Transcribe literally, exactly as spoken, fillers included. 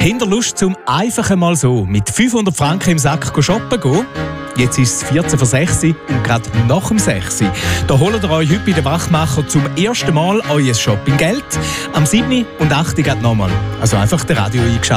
Habt ihr Lust zum einfach einmal so mit fünfhundert Franken im Sack shoppen gehen? Jetzt ist es vierzehn vor sechs und gerade nach dem sechs. Da holt ihr euch heute bei den Wachmacher zum ersten Mal euer Shoppinggeld. Am siebten und achten nochmal. Also einfach das Radio eingeschaltet.